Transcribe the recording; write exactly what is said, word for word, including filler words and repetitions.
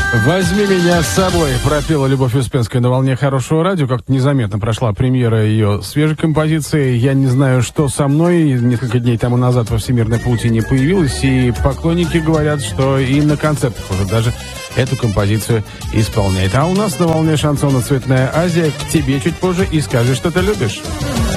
«Возьми меня с собой», пропела Любовь Успенская на волне хорошего радио. Как-то незаметно прошла премьера ее свежей композиции. «Я не знаю, что со мной». Несколько дней тому назад во всемирной паутине появилась, и поклонники говорят, что и на концертах уже даже эту композицию исполняет. А у нас на волне шансона «Цветная Азия» к тебе чуть позже и скажи, что ты любишь.